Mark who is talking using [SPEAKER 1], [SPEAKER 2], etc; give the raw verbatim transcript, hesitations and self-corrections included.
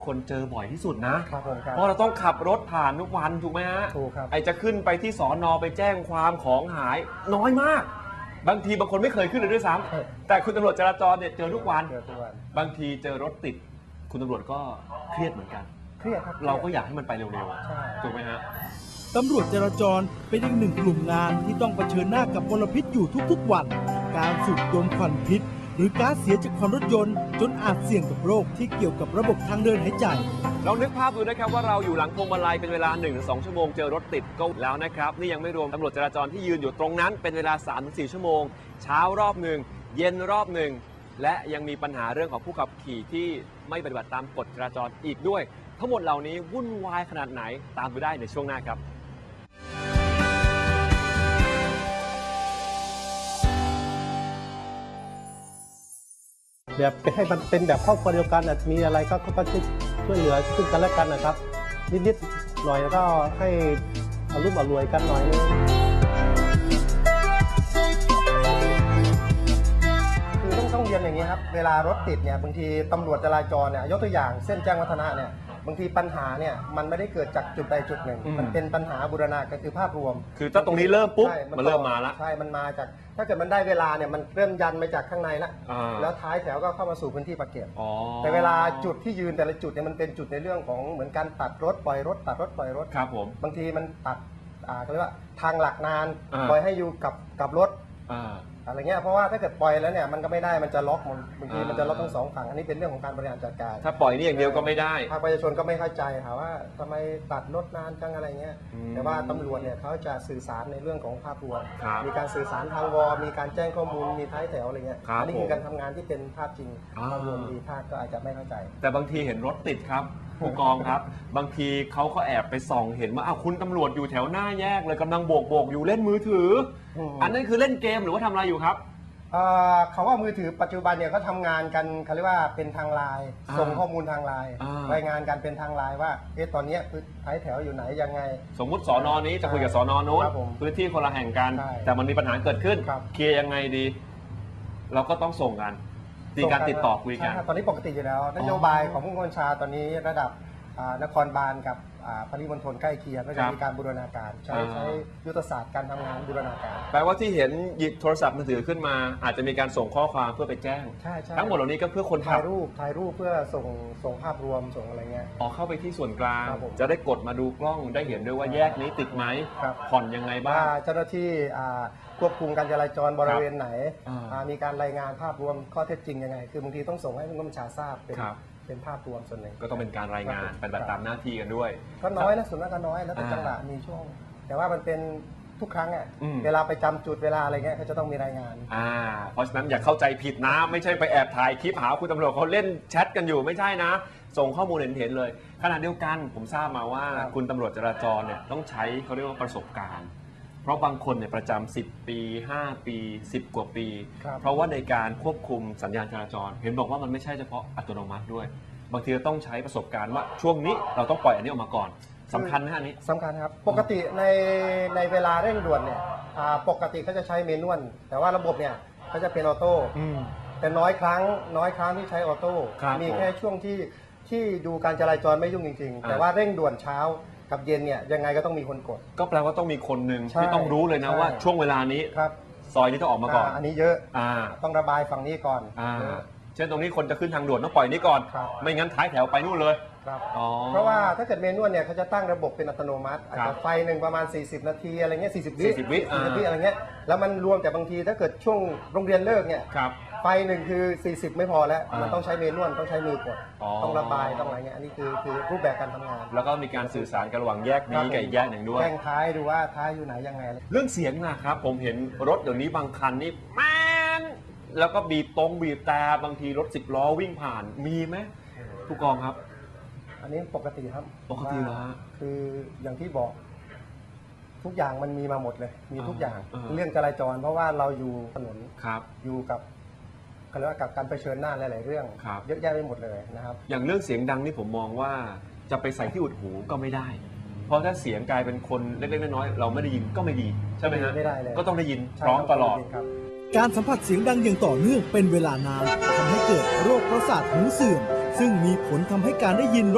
[SPEAKER 1] คนเจอบ่อยที่สุดนะครับ
[SPEAKER 2] ผมครับ
[SPEAKER 1] เพราะเราต้องขับรถผ่านทุกวันถูกไหมฮะ
[SPEAKER 2] ถูกครับ
[SPEAKER 1] ไอจะขึ้นไปที่สอนอไปแจ้งความของหายน้อยมากบางทีบางคนไม่เคยขึ้นเลยด้วยซ้ำแต่คุณตำรวจจราจรเนี่ยเจอทุกวัน
[SPEAKER 2] เจอทุกวัน
[SPEAKER 1] บางทีเจอรถติดคุณตำรวจก็เครียดเหมือนกัน
[SPEAKER 2] เครียดครับ
[SPEAKER 1] เราก็อยากให้มันไปเร็ว
[SPEAKER 2] ๆ
[SPEAKER 1] ถูกไหมฮะ
[SPEAKER 3] ตำรวจจราจรเป็นอีกหนึ่งกลุ่มงานที่ต้องเผชิญหน้ากับมลพิษอยู่ทุกๆวันการสูดดมควันพิษหรือก๊าซเสียจากควันรถยนต์จนอาจเสี่ยงกับโรคที่เกี่ยวกับระบบทางเดินหายใจ
[SPEAKER 1] ลองนึกภาพดูนะครับว่าเราอยู่หลังพวงมาลัยเป็นเวลา หนึ่งถึงสอง ชั่วโมงเจอรถติดก็แล้วนะครับนี่ยังไม่รวมตำรวจจราจรที่ยืนอยู่ตรงนั้นเป็นเวลา สามถึงสี่ ชั่วโมงเช้ารอบหนึ่งเย็นรอบหนึ่งและยังมีปัญหาเรื่องของผู้ขับขี่ที่ไม่ปฏิบัติตามกฎจราจรอีกด้วยทั้งหมดเหล่านี้วุ่นวายขนาดไหนตามไปได้ในช่วงหน้าครับ
[SPEAKER 2] แบบให้มันเป็นแบบครอบครัวเดียวกันมีอะไรก็ก็ช่วยเหลือซึ่งกันและกันนะครับนิดๆหน่อยแล้วก็ให้อารมณ์อรวยกันหน่อยนึงคือต้องต้องเรียนอย่างนี้ครับเวลารถติดเนี่ยบางทีตำรวจจราจรเนี่ยยกตัวอย่างเส้นแจ้งวัฒนะเนี่ยบางทีปัญหาเนี่ยมันไม่ได้เกิดจากจุดใดจุดหนึ่งมันเป็นปัญหาบูรณาการคือภาพรวม
[SPEAKER 1] คือถ้าตรงนี้เริ่มปุ๊บมันเริ่มมาแล้ว
[SPEAKER 2] ใช่มันมาจากถ้าเกิดมันได้เวลาเนี่ยมันเริ่มยันมาจากข้างในแล้วแล้วท้ายแถวก็เข้ามาสู่พื้นที่ปากเกร็ดแต่เวลาจุดที่ยืนแต่ละจุดเนี่ยมันเป็นจุดในเรื่องของเหมือนการตัดรถปล่อยรถตัดรถปล่อยรถ
[SPEAKER 1] ครับผม
[SPEAKER 2] บางทีมันตัดอ่าเขาเรียกว่าทางหลักนานปล่อยให้อยู่กับกับรถอะไรเงี้ยเพราะว่าถ้าเกิดปล่อยแล้วเนี่ยมันก็ไม่ได้มันจะล็อกบางทีมันจะล็อกทั้งสองฝั่งอันนี้เป็นเรื่องของการบริหารจัดการ
[SPEAKER 1] ถ้าปล่อยนี่อย่างเดียวก็ไม่ได้
[SPEAKER 2] ภาคประชาชนก็ไม่เข้าใจค่ะว่าทำไมตัดรถนานจังอะไรเงี้ยแต่ว่าตำรวจเนี่ยเขาจะสื่อสารในเรื่องของภาพรวมมีการสื่อสารทางวอลมีการแจ้งข้อมูลมีท้ายแถวอะไรเงี้ยอันนี้คือการทำงานที่เป็นภาพจริงภาพรวมดีภาคก็อาจจะไม่เข้าใจ
[SPEAKER 1] แต่บางทีเห็นรถติดครับผู้กองครับบางทีเขาก็แอบไปส่องเห็นว่าอ้าวคุณตำรวจอยู่แถวหน้าแยกเลยกำลังโบกโบกอยู่เล่นมือถืออันนั้นคือเล่นเกมหรือว่าทำอะไรอยู่ครับ
[SPEAKER 2] เขาว่ามือถือปัจจุบันเนี่ยเขาทำงานกันเขาเรียกว่าเป็นทางไลน์ส่งข้อมูลทางไลน์รายงานกันเป็นทางไลน์ว่าเอ๊ะตอนนี้คือท้ายแถวอยู่ไหนยังไง
[SPEAKER 1] สมมุติสอนอนี้จะคุยกับสอนอโน้นพื้นที่คนละแห่งกันแต่มันมีปัญหาเกิดขึ้นเคลียร์ยังไงดีเราก็ต้องส่งกันมีการติดต่อคุยกัน
[SPEAKER 2] ตอนนี้ปกติอยู่แล้วนโยบายของผู้บัญชาตอนนี้ระดับนครบาลกับปริมณฑลใกล้เคียงก็จะมีการบูรณาการใช้ใช้ยุทธศาสตร์การทำงานบูรณาการ
[SPEAKER 1] แปลว่าที่เห็นหยิบโทรศัพท์มือถือขึ้นมาอาจจะมีการส่งข้อความเพื่อไปแจ้ง
[SPEAKER 2] ใช่ใช่
[SPEAKER 1] ทั้งหมดเหล่านี้ก็เพื่อคน
[SPEAKER 2] ถ่ายรูปถ่ายรูปเพื่อส่งส่งภาพรวมส่งอะไรเงี้ย
[SPEAKER 1] ออกเข้าไปที่ส่วนกลางจะได้กดมาดูกล้องได้เห็นด้วยว่าแยกนี้ติดไหมผ่อนยังไงบ้าง
[SPEAKER 2] เจ้าหน้าที่ควบคุมการจราจรบริเวณไหนมีการรายงานภาพรวมข้อเท็จจริงยังไงคือบางทีต้องส่งให้ผู้บัญชาทราบเป็นเป็นภาพรวมส่วนหนึ่ง
[SPEAKER 1] ก็ต้องเป็นการรายงานเป็นแบบตามหน้าที่กันด้วย
[SPEAKER 2] ก็น้อยนะส่วนมากก็น้อยแล้วแต่จังหวะมีช่วงแต่ว่ามันเป็นทุกครั้งอ่ะเวลาไปจำจุดเวลาอะไรเงี้ยเขาจะต้องมีรายงาน
[SPEAKER 1] อ่าเพราะฉะนั้นอย่าเข้าใจผิดนะไม่ใช่ไปแอบถ่ายคลิปหาคุณตำรวจเขาเล่นแชทกันอยู่ไม่ใช่นะส่งข้อมูลเห็นๆเลยขณะเดียวกันผมทราบมาว่าคุณตำรวจจราจรเนี่ยต้องใช้เขาเรียกว่าประสบการณ์เพราะบางคนเนี่ยประจำสิบปีห้าปีสิบกว่าปีเพราะว่าในการควบคุมสัญญาณจราจรเห็นบอกว่ามันไม่ใช่เฉพาะอัตโนมัติด้วยบางทีเราต้องใช้ประสบการณ์ว่าช่วงนี้เราต้องปล่อยอันนี้ออกมาก่อนสำคัญไหมอันนี้
[SPEAKER 2] สำคัญครับปกติในในเวลาเร่งด่วนเนี่ยปกติเขาจะใช้เมนวลแต่ว่าระบบเนี่ยเขาจะเป็นออโต้แต่น้อยครั้งน้อยครั้งที่ใช้ออโต้มีแค่ช่วงที่ที่ดูการจราจรไม่ยุ่งจริงๆแต่ว่าเร่งด่วนเช้ากับเย็นเนี่ยยังไงก็ต้องมีคนกด
[SPEAKER 1] ก็แปลว่าต้องมีคนหนึ่งที่ต้องรู้เลยนะว่าช่วงเวลานี้ซอยนี้ต้องออกมาก่อน
[SPEAKER 2] อันนี้เยอะต้องระบายฝั่งนี้ก่อน
[SPEAKER 1] เช่นตรงนี้คนจะขึ้นทางด่วนต้องปล่อยนี้ก่อนไม่งั้นท้ายแถวไปนู่นเลย
[SPEAKER 2] เพราะว่าถ้าเกิดเมนวลเนี่ยเขาจะตั้งระบบเป็นอัตโนมัติอาจจะไฟหนึ่งประมาณสี่สิบนาทีอะไรเงี้ยสี่สิบวิสี่สิบวิอะไรเงี้ยแล้วมันรวมแต่บางทีถ้าเกิดช่วงโรงเรียนเลิกเนี่ยไฟหนึ่งคือสี่สิบไม่พอแล้วมันต้องใช้เมนวลต้องใช้มือกดต้องระบายต้องอะไรเงี้ยอันนี้คือคือรูปแบบการทำงาน
[SPEAKER 1] แล้วก็มีการสื่อสารกันระหว่างแยกนี้กับแยกหนึ่งด้วย
[SPEAKER 2] แจ้งท้ายดูว่าท้ายอยู่ไหนยังไง
[SPEAKER 1] เรื่องเสียงนะครับผมเห็นรถเดี๋ยวนี้บางคันนี่แม่นแล้วก็บีบตรงบีบแต่บางทีรถสิบล้อวิ่งผ่านมีไหมผู้กองครับ
[SPEAKER 2] อันนี้ปกติครับ
[SPEAKER 1] ปกตินะ
[SPEAKER 2] คืออย่างที่บอกทุกอย่างมันมีมาหมดเลยมีทุกอย่างเรื่องจราจรเพราะว่าเราอยู่ถนนอยู่กับเขาเรียกว่ากับการเผชิญหน้าหลายๆเรื่องเยอะแยะไปหมดเลยนะครับ
[SPEAKER 1] อย่างเรื่องเสียงดังนี่ผมมองว่าจะไปใส่ที่อุดหูก็ไม่ได้เพราะถ้าเสียงกลายเป็นคนเล็กๆน้อยๆเราไม่ได้ยินก็ไม่ดีใช่ไหมฮะ
[SPEAKER 2] ไม่ได้เลย
[SPEAKER 1] ก็ต้องได้ยินพร้อมตลอด
[SPEAKER 3] การสัมผัสเสียงดังอย่างต่อเนื่องเป็นเวลานานทำให้เกิดโรคประสาทหูเสื่อมซึ่งมีผลทำให้การได้ยิน